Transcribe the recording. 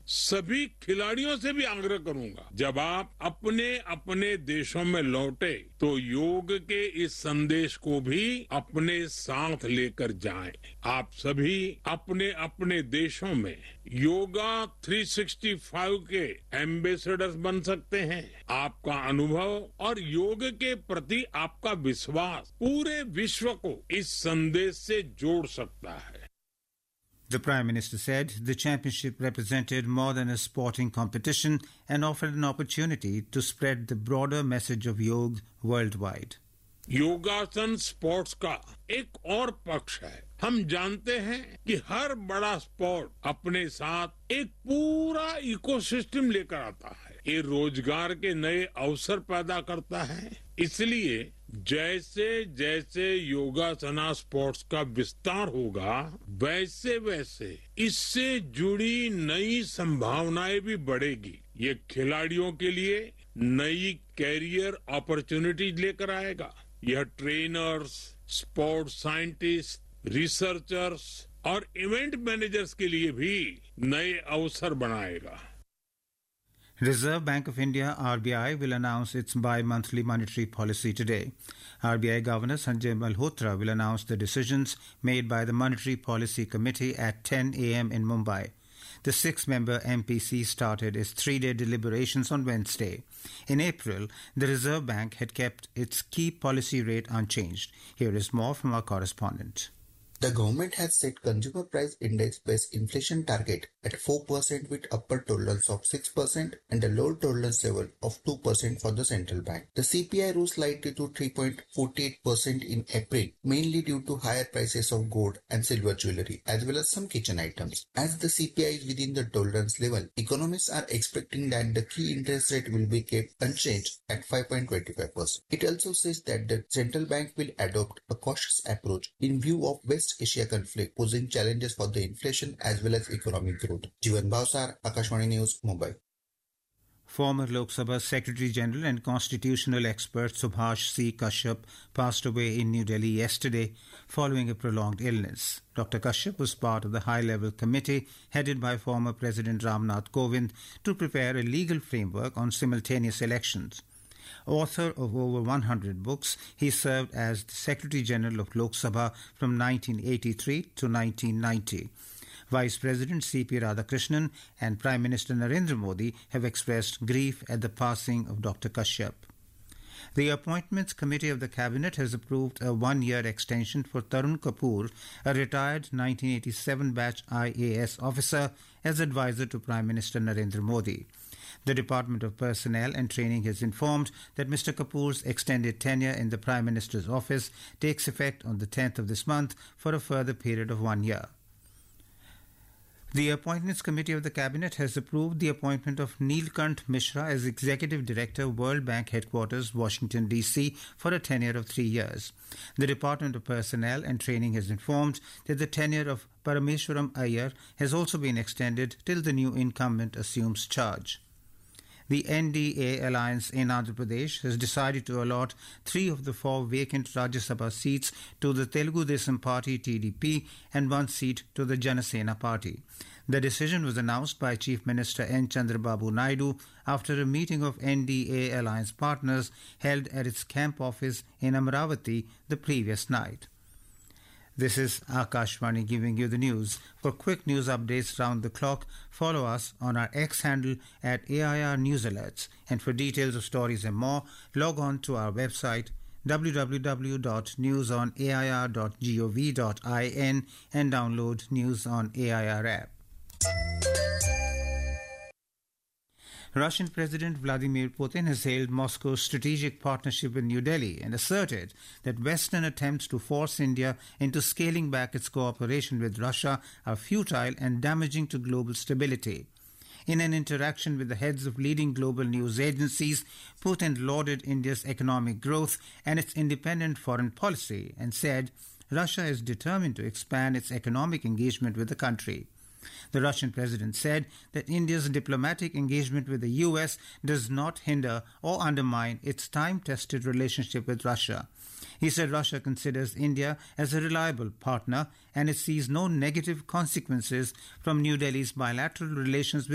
सभी खिलाड़ियों से भी आग्रह करूंगा, जब आप अपने अपने देशों में लौटे तो योग के इस संदेश को भी अपने साथ लेकर जाएं। आप सभी अपने अपने देशों में योगा 365 के एम्बेसडर्स बन सकते हैं। आपका अनुभव और योग के प्रति आपका विश्वास पूरे विश्व को इस संदेश से जोड़ सकता है। The Prime Minister said the championship represented more than a sporting competition and offered an opportunity to spread the broader message of yoga worldwide. योगासन स्पोर्ट्स का एक और पक्ष है। हम जानते हैं कि हर बड़ा स्पोर्ट अपने साथ एक पूरा इकोसिस्टम लेकर आता है। ये रोजगार के नए अवसर पैदा करता है। इसलिए जैसे जैसे योगासना स्पोर्ट्स का विस्तार होगा, वैसे वैसे इससे जुड़ी नई संभावनाएं भी बढ़ेगी। ये खिलाड़ियों के लिए नई कैरियर अपॉर्चुनिटीज लेकर आएगा। यह ट्रेनर्स, स्पोर्ट्स साइंटिस्ट, रिसर्चर्स और इवेंट मैनेजर्स के लिए भी नए अवसर बनाएगा। Reserve Bank of India (RBI) will announce its bi-monthly monetary policy today. RBI Governor Sanjay Malhotra will announce the decisions made by the Monetary Policy Committee at 10 a.m. in Mumbai. The 6-member MPC started its 3-day deliberations on Wednesday. In April, the Reserve Bank had kept its key policy rate unchanged. Here is more from our correspondent. The government has set consumer price index-based inflation target at 4% with upper tolerance of 6% and a lower tolerance level of 2% for the central bank. The CPI rose slightly to 3.48% in April, mainly due to higher prices of gold and silver jewelry, as well as some kitchen items. As the CPI is within the tolerance level, economists are expecting that the key interest rate will be kept unchanged at 5.25%. It also says that the central bank will adopt a cautious approach in view of West Asia conflict, posing challenges for the inflation as well as economic growth. Jivan Bhavsar, Akashvani News, Mumbai. Former Lok Sabha Secretary General and constitutional expert Subhash C. Kashyap passed away in New Delhi yesterday following a prolonged illness. Dr. Kashyap was part of the high-level committee headed by former President Ramnath Kovind to prepare a legal framework on simultaneous elections. Author of over 100 books, he served as the Secretary General of Lok Sabha from 1983 to 1990. Vice President C.P. Radhakrishnan and Prime Minister Narendra Modi have expressed grief at the passing of Dr. Kashyap. The Appointments Committee of the Cabinet has approved a one-year extension for Tarun Kapoor, a retired 1987 batch IAS officer, as advisor to Prime Minister Narendra Modi. The Department of Personnel and Training has informed that Mr. Kapoor's extended tenure in the Prime Minister's office takes effect on the 10th of this month for a further period of 1 year. The Appointments Committee of the Cabinet has approved the appointment of Neelkant Mishra as Executive Director, World Bank Headquarters, Washington, D.C. for a tenure of 3 years. The Department of Personnel and Training has informed that the tenure of Parameswaram Iyer has also been extended till the new incumbent assumes charge. The NDA alliance in Andhra Pradesh has decided to allot 3 of the 4 vacant Rajya Sabha seats to the Telugu Desam Party (TDP) and 1 seat to the Janasena Party. The decision was announced by Chief Minister N. Chandrababu Naidu after a meeting of NDA alliance partners held at its camp office in Amravati the previous night. This is Akashvani giving you the news. For quick news updates round the clock, follow us on our X handle at AIR News Alerts. And for details of stories and more, log on to our website www.newsonair.gov.in and download News on AIR app. Russian President Vladimir Putin has hailed Moscow's strategic partnership with New Delhi and asserted that Western attempts to force India into scaling back its cooperation with Russia are futile and damaging to global stability. In an interaction with the heads of leading global news agencies, Putin lauded India's economic growth and its independent foreign policy and said Russia is determined to expand its economic engagement with the country. The Russian president said that India's diplomatic engagement with the US does not hinder or undermine its time-tested relationship with Russia. He said Russia considers India as a reliable partner and it sees no negative consequences from New Delhi's bilateral relations with